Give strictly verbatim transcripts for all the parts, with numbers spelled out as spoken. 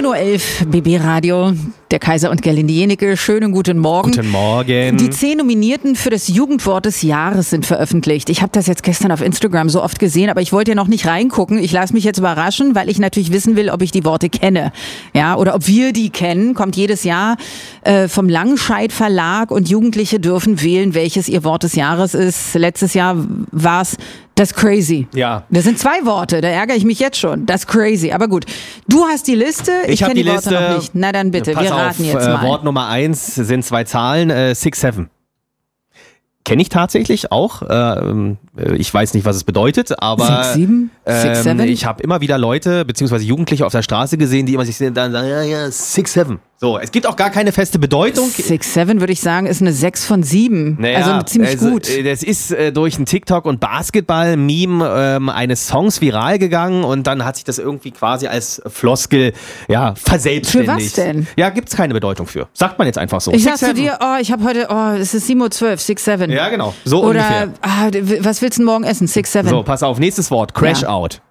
sieben Uhr elf, B B Radio, der Kaiser und Gerlinde Jenecke. Schönen guten Morgen. Guten Morgen. Die zehn Nominierten für das Jugendwort des Jahres sind veröffentlicht. Ich habe das jetzt gestern auf Instagram so oft gesehen, aber ich wollte ja noch nicht reingucken. Ich lasse mich jetzt überraschen, weil ich natürlich wissen will, ob ich die Worte kenne. Ja, oder ob wir die kennen. Kommt jedes Jahr äh, vom Langenscheidt Verlag und Jugendliche dürfen wählen, welches ihr Wort des Jahres ist. Letztes Jahr war es das Crazy. Ja. Das sind zwei Worte, da ärgere ich mich jetzt schon. Das Crazy. Aber gut, du hast die Liste, ich, Ich kenne hab die, die Worte Liste. noch nicht. Na dann bitte, Pass wir raten auf, jetzt äh, mal. Wort Nummer eins sind zwei Zahlen, äh, six seven. Kenne ich tatsächlich auch. Äh, ich weiß nicht, was es bedeutet, aber Six, sieben? Six, ähm, seven? ich habe immer wieder Leute, beziehungsweise Jugendliche auf der Straße gesehen, die immer sich sehen, dann sagen, ja, ja, six seven. So, es gibt auch gar keine feste Bedeutung. Six, seven würde ich sagen, ist eine sechs von sieben. Naja, also ziemlich also, gut. äh, Das ist äh, durch ein TikTok- und Basketball-Meme ähm, eines Songs viral gegangen und dann hat sich das irgendwie quasi als Floskel ja, verselbstständigt. Für was denn? Ja, gibt's keine Bedeutung für. Sagt man jetzt einfach so. Ich Six, sag zu seven. dir, oh, ich habe heute, oh, es ist sieben Uhr zwölf, six, seven. Ja, genau. So Oder, ungefähr. ah, d- was willst du denn morgen essen? six, seven. So, pass auf, nächstes Wort. Crash Ja. out.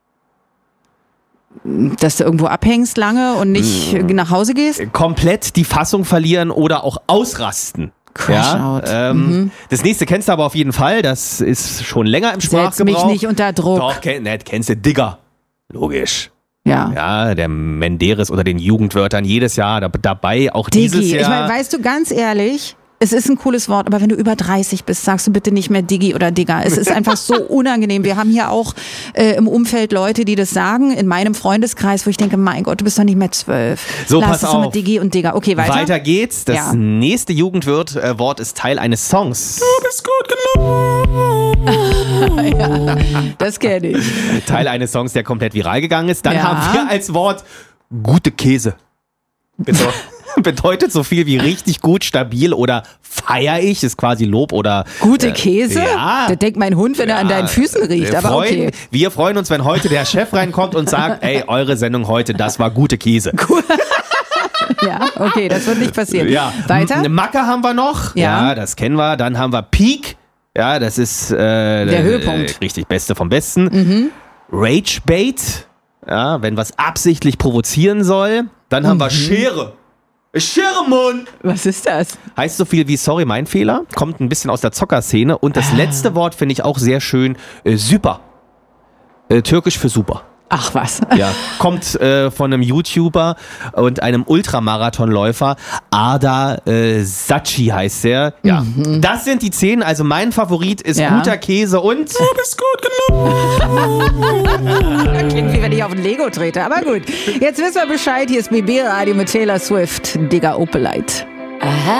Dass du irgendwo abhängst lange und nicht Mm. nach Hause gehst? Komplett die Fassung verlieren oder auch ausrasten. Crash ja, out. Ähm, Das nächste kennst du aber auf jeden Fall. Das ist schon länger im Setz Sprachgebrauch. mich nicht unter Druck. Doch, kenn, ne, kennst du Digger. Logisch. Ja. Ja, der Menderes unter den Jugendwörtern jedes Jahr da, dabei, auch dieses Diggi. Jahr. Ich meine, weißt du, ganz ehrlich, es ist ein cooles Wort, aber wenn du über dreißig bist, sagst du bitte nicht mehr Diggi oder Digga. Es ist einfach so unangenehm. Wir haben hier auch äh, im Umfeld Leute, die das sagen, in meinem Freundeskreis, wo ich denke, mein Gott, du bist doch nicht mehr zwölf. So, Lass pass es doch mit auf. Diggi und Digga. Okay, weiter. Weiter geht's. Das Ja. nächste Jugendwort äh, Wort ist Teil eines Songs. Du bist gut genug. Ja, das kenne ich. Teil eines Songs, der komplett viral gegangen ist. Dann Ja. haben wir als Wort gute Käse. Bedeu- Bedeutet so viel wie richtig gut, stabil oder feier ich, ist quasi Lob oder Gute äh, Käse? Ja. Das denkt mein Hund, wenn er an deinen Füßen riecht. Wir Aber freuen, okay. wir freuen uns, wenn heute der Chef reinkommt und sagt, ey, eure Sendung heute, das war gute Käse. Ja, okay, das wird nicht passieren. Ja. Weiter? Eine Macke haben wir noch. Ja. Ja, das kennen wir. Dann haben wir Peak. Ja, das ist äh, der Höhepunkt. Äh, richtig, Beste vom Besten. Mhm. Rage Bait. Ja, wenn was absichtlich provozieren soll. Dann haben wir Schere. Schere, Mann! Was ist das? Heißt so viel wie sorry, mein Fehler. Kommt ein bisschen aus der Zockerszene. Und das letzte Wort finde ich auch sehr schön. Äh, super. Äh, Türkisch für super. Ach was. Ja, kommt äh, von einem YouTuber und einem Ultramarathonläufer. Arda äh, Sachi heißt der. Ja, das sind die zehn. Also mein Favorit ist Ja. guter Käse und Du bist gut genug. Klingt wie wenn ich auf ein Lego trete. Aber gut, jetzt wissen wir Bescheid. Hier ist B B Radio mit Taylor Swift. Digga Opelite.